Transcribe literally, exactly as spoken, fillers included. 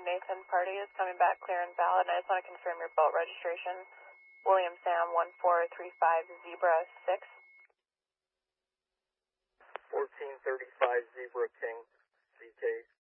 Nathan. Party is coming back clear and valid, and I just want to confirm your boat registration. William Sam one four three five Zebra six. fourteen thirty-five Zebra King, C K